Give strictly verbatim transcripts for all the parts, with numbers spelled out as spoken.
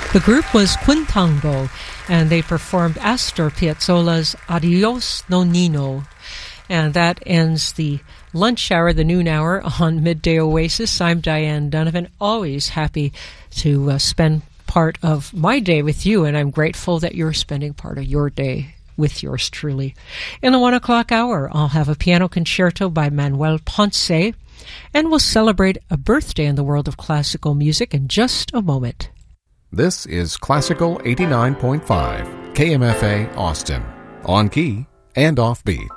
The group was Quintango, and they performed Astor Piazzolla's Adios Nonnino. And that ends the lunch hour, the noon hour on Midday Oasis. I'm Diane Donovan, always happy to uh, spend part of my day with you, and I'm grateful that you're spending part of your day with yours truly. In the one o'clock hour, I'll have a piano concerto by Manuel Ponce, and we'll celebrate a birthday in the world of classical music in just a moment. This is Classical eighty-nine point five, K M F A Austin, on key and offbeat.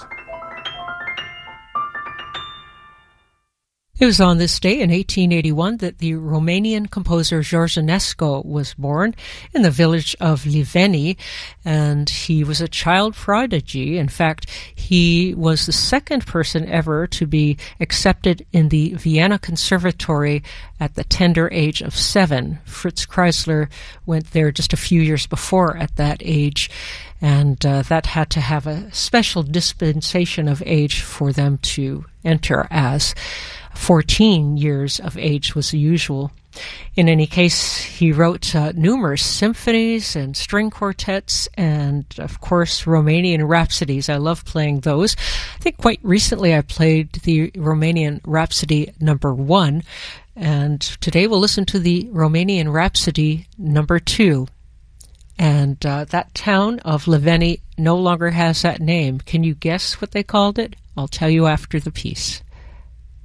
It was on this day in eighteen eighty-one that the Romanian composer George Enescu was born in the village of Liveni, and he was a child prodigy. In fact, he was the second person ever to be accepted in the Vienna Conservatory at the tender age of seven. Fritz Kreisler went there just a few years before at that age, and uh, that had to have a special dispensation of age for them to enter, as fourteen years of age was the usual. In any case, he wrote uh, numerous symphonies and string quartets and, of course, Romanian Rhapsodies. I love playing those. I think quite recently I played the Romanian Rhapsody number one, and today we'll listen to the Romanian Rhapsody number two. And uh, that town of Liveni no longer has that name. Can you guess what they called it? I'll tell you after the piece.